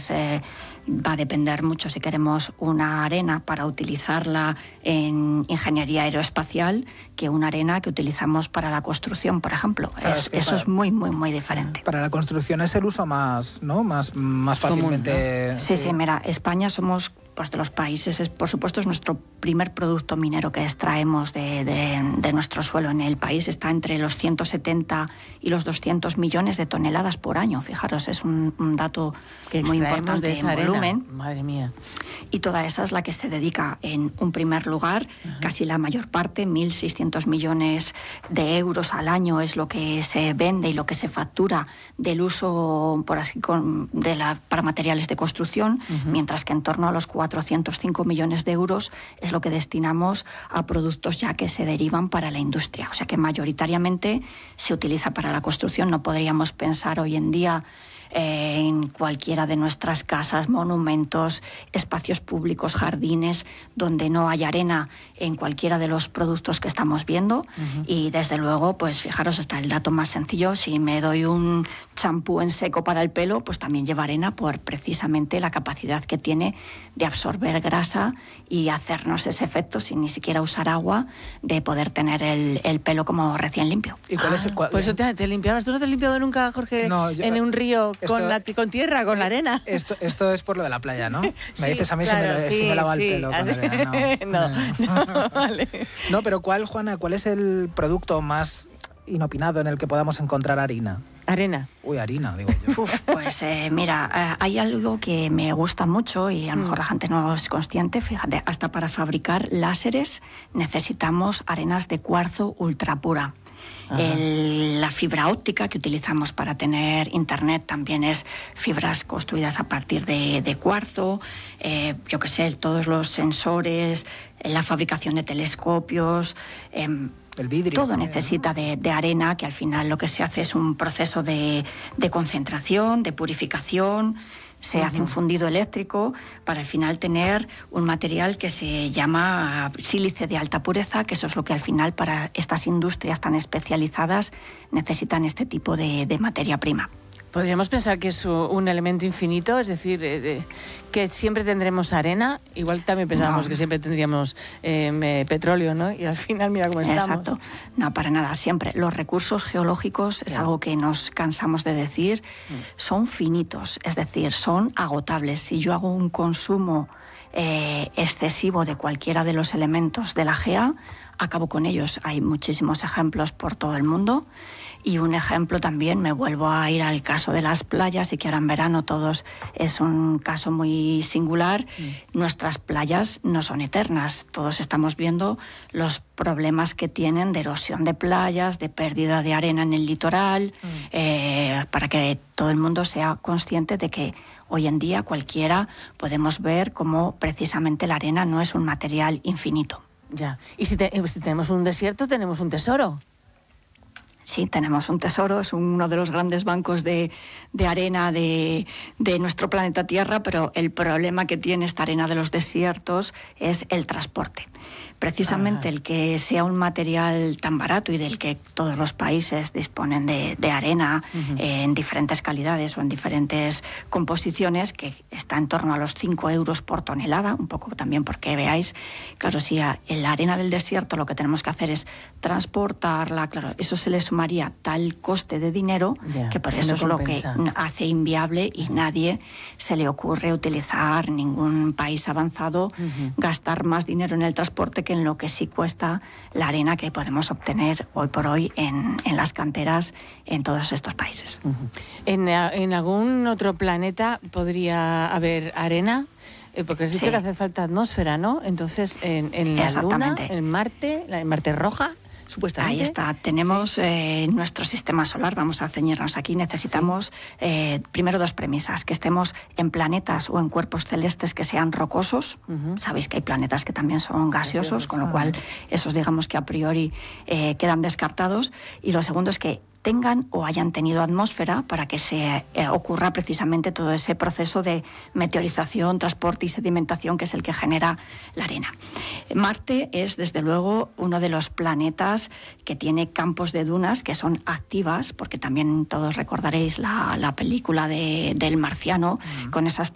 pues va a depender mucho si queremos una arena para utilizarla en ingeniería aeroespacial que una arena que utilizamos para la construcción, por ejemplo. Eso es muy, muy, muy diferente. Para la construcción es el uso más, ¿no? más fácilmente... ¿no? Sí, mira, España somos pues de los países, por supuesto es nuestro primer producto minero que extraemos de nuestro suelo en el país, está entre los 170 y los 200 millones de toneladas por año, fijaros, es un dato que muy importante de esa en volumen. Madre mía. Y toda esa es la que se dedica en un primer lugar, casi la mayor parte, 1.600 millones de euros al año es lo que se vende y lo que se factura del uso para materiales de construcción, mientras que en torno a los 405 millones de euros es lo que destinamos a productos ya que se derivan para la industria. O sea que mayoritariamente se utiliza para la construcción. No podríamos pensar hoy en día en cualquiera de nuestras casas, monumentos, espacios públicos, jardines, donde no hay arena en cualquiera de los productos que estamos viendo. Y desde luego, pues fijaros, hasta el dato más sencillo, si me doy un champú en seco para el pelo, pues también lleva arena por precisamente la capacidad que tiene de absorber grasa y hacernos ese efecto sin ni siquiera usar agua, de poder tener el pelo como recién limpio. ¿Y cuál es el Por eso te limpiabas. ¿Tú no te has limpiado nunca, Jorge, no, en un río con tierra, con la arena? Esto es por lo de la playa, ¿no? Me dices a mí, claro, si me lava el pelo con arena. No, vale. No, pero Juana, ¿cuál es el producto más inopinado en el que podamos encontrar harina? Arena. Uy, harina, digo yo. Pues mira, hay algo que me gusta mucho y a lo mejor la gente no es consciente. Fíjate, hasta para fabricar láseres necesitamos arenas de cuarzo ultra pura. La fibra óptica que utilizamos para tener internet también es fibras construidas a partir de cuarzo. Yo qué sé, todos los sensores, la fabricación de telescopios... El vidrio. Todo necesita de arena, que al final lo que se hace es un proceso de concentración, de purificación. Se hace un fundido eléctrico para al final tener un material que se llama sílice de alta pureza, que eso es lo que al final para estas industrias tan especializadas necesitan este tipo de materia prima. Podríamos pensar que es un elemento infinito, es decir, que siempre tendremos arena, igual también pensábamos que siempre tendríamos petróleo, ¿no? Y al final mira cómo estamos. Exacto, no, para nada, siempre. Los recursos geológicos, es algo que nos cansamos de decir, son finitos, es decir, son agotables. Si yo hago un consumo excesivo de cualquiera de los elementos de la GEA, acabo con ellos. Hay muchísimos ejemplos por todo el mundo. Y un ejemplo también, me vuelvo a ir al caso de las playas, y que ahora en verano todos es un caso muy singular. Nuestras playas no son eternas, todos estamos viendo los problemas que tienen de erosión de playas, de pérdida de arena en el litoral, para que todo el mundo sea consciente de que hoy en día cualquiera podemos ver cómo precisamente la arena no es un material infinito. Ya, y si tenemos un desierto, tenemos un tesoro. Sí, tenemos un tesoro, es uno de los grandes bancos de arena de nuestro planeta Tierra, pero el problema que tiene esta arena de los desiertos es el transporte. Precisamente el que sea un material tan barato y del que todos los países disponen de arena en diferentes calidades o en diferentes composiciones, que está en torno a los 5 euros por tonelada, un poco también porque veáis, claro, si en la arena del desierto lo que tenemos que hacer es transportarla, claro, eso se le sumaría tal coste de dinero que por eso es lo que hace inviable, y nadie se le ocurre utilizar, ningún país avanzado, gastar más dinero en el transporte que en lo que sí cuesta la arena que podemos obtener hoy por hoy en las canteras en todos estos países. ¿En algún otro planeta podría haber arena? Porque has dicho que hace falta atmósfera, ¿no? Entonces, en la Luna, en Marte roja, supuestamente. Ahí está, tenemos nuestro sistema solar, vamos a ceñirnos aquí, necesitamos primero dos premisas, que estemos en planetas o en cuerpos celestes que sean rocosos, sabéis que hay planetas que también son gaseosos, con lo cual esos digamos que a priori quedan descartados, y lo segundo es que tengan o hayan tenido atmósfera para que se ocurra precisamente todo ese proceso de meteorización, transporte y sedimentación que es el que genera la arena. Marte es, desde luego, uno de los planetas que tiene campos de dunas que son activas, porque también todos recordaréis la película del Marciano, con esas